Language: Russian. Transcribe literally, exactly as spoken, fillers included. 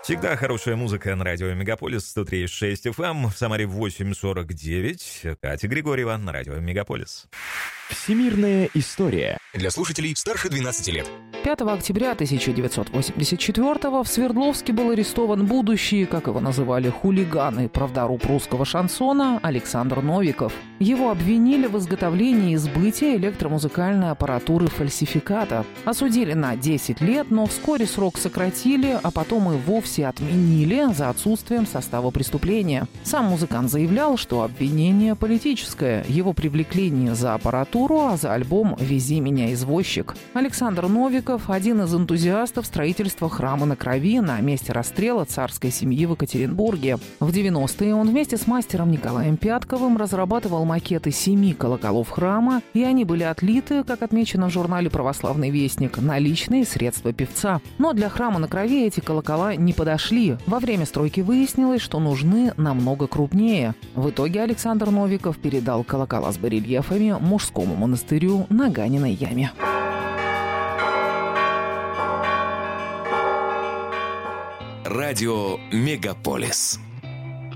Всегда хорошая музыка на радио Мегаполис сто три и шесть эф эм, в Самаре восемь сорок девять. Катя Григорьева на радио Мегаполис. Всемирная история. Для слушателей старше двенадцати лет. пятого октября тысяча девятьсот восемьдесят четвёртого в Свердловске был арестован будущий, как его называли, хулиган и правдоруб русского шансона Александр Новиков. Его обвинили в изготовлении и сбытии электромузыкальной аппаратуры фальсификата. Осудили на десять лет, но вскоре срок сократили, а потом и вовсе отменили за отсутствием состава преступления. Сам музыкант заявлял, что обвинение политическое. Его привлекли не за аппаратуру, а за альбом «Вези меня, извозчик». Александр Новиков – один из энтузиастов строительства храма на Крови на месте расстрела царской семьи в Екатеринбурге. В девяностые он вместе с мастером Николаем Пятковым разрабатывал макеты семи колоколов храма, и они были отлиты, как отмечено в журнале «Православный вестник», на личные средства певца. Но для храма на Крови эти колокола не подошли. Во время стройки выяснилось, что нужны намного крупнее. В итоге Александр Новиков передал колокола с барельефами мужскому монастырю на Ганиной яме. Радио Мегаполис.